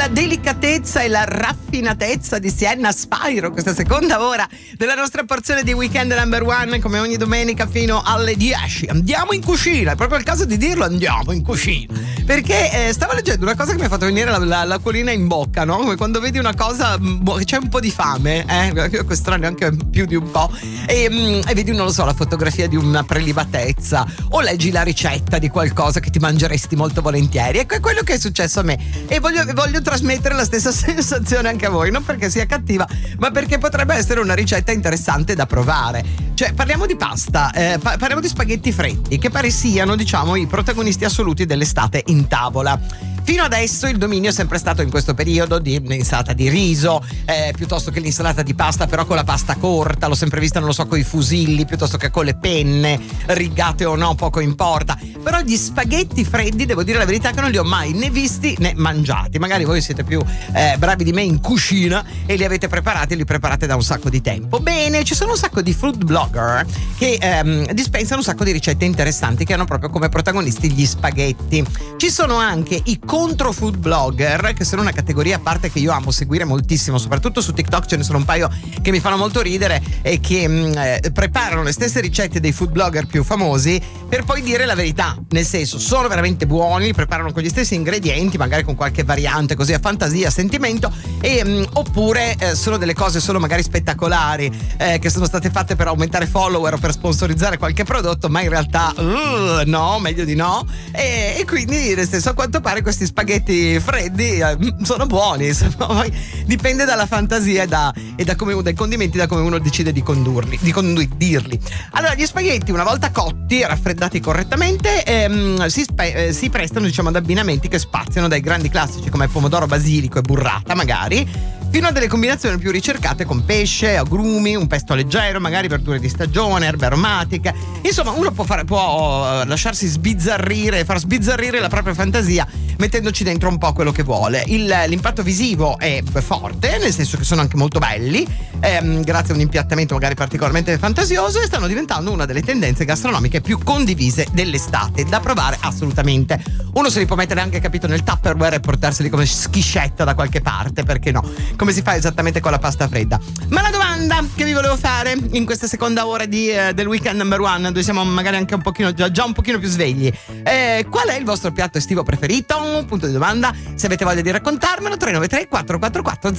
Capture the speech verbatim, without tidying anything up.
la delicatezza e la raffinatezza di Sienna Spyro, questa seconda ora della nostra porzione di Weekend Number One, come ogni domenica fino alle dieci. Andiamo in cucina, è proprio il caso di dirlo, andiamo in cucina, perché eh, stavo leggendo una cosa che mi ha fatto venire la, la, l'acquolina in bocca, no? Come quando vedi una cosa, c'è un po' di fame, eh? Quest'anno anche più di un po', e, e vedi, non lo so, la fotografia di una prelibatezza, o leggi la ricetta di qualcosa che ti mangeresti molto volentieri. Ecco, è quello che è successo a me, e voglio, voglio trasmettere la stessa sensazione anche a voi, non perché sia cattiva, ma perché potrebbe essere una ricetta interessante da provare. Cioè, parliamo di pasta, eh, pa- parliamo di spaghetti freddi, che pare siano, diciamo, i protagonisti assoluti dell'estate in tavola. Fino adesso il dominio è sempre stato in questo periodo di insalata di riso, eh, piuttosto che l'insalata di pasta, però con la pasta corta. L'ho sempre vista, non lo so, con i fusilli piuttosto che con le penne, rigate o no, poco importa. Però gli spaghetti freddi, devo dire la verità, che non li ho mai né visti né mangiati. Magari voi siete più eh, bravi di me in cucina e li avete preparati e li preparate da un sacco di tempo. Bene, ci sono un sacco di food blogger che ehm, dispensano un sacco di ricette interessanti che hanno proprio come protagonisti gli spaghetti. Ci sono anche i contro food blogger, che sono una categoria a parte che io amo seguire moltissimo, soprattutto su TikTok ce ne sono un paio che mi fanno molto ridere e che mh, eh, preparano le stesse ricette dei food blogger più famosi per poi dire la verità, nel senso, sono veramente buoni, li preparano con gli stessi ingredienti, magari con qualche variante così a fantasia, a sentimento, e, mh, oppure eh, sono delle cose solo magari spettacolari eh, che sono state fatte per aumentare follower o per sponsorizzare qualche prodotto, ma in realtà uh, no, meglio di no, e, e quindi nel senso, a quanto pare questi spaghetti freddi eh, sono buoni, insomma, dipende dalla fantasia e, da, e da come, dai condimenti, da come uno decide di condurli, di condirli. Allora, gli spaghetti, una volta cotti, raffreddati correttamente, ehm, si, spe- eh, si prestano, diciamo, ad abbinamenti che spaziano dai grandi classici come pomodoro, basilico e burrata magari, fino a delle combinazioni più ricercate con pesce, agrumi, un pesto leggero, magari verdure di stagione, erbe aromatiche. Insomma, uno può, fare, può lasciarsi sbizzarrire, far sbizzarrire la propria fantasia mettendoci dentro un po' quello che vuole. Il, l'impatto visivo è forte, nel senso che sono anche molto belli, ehm, grazie a un impiattamento magari particolarmente fantasioso, e stanno diventando una delle tendenze gastronomiche più condivise dell'estate, da provare assolutamente. Uno se li può mettere anche, capito, nel Tupperware e portarseli come schiscetta da qualche parte, perché no? Come si fa esattamente con la pasta fredda. Ma la domanda che vi volevo fare in questa seconda ora di, eh, del Weekend Number One, dove siamo magari anche un pochino già, già un pochino più svegli, eh, qual è il vostro piatto estivo preferito? Punto di domanda. Se avete voglia di raccontarmelo, tre nove tre quattro quattro quattro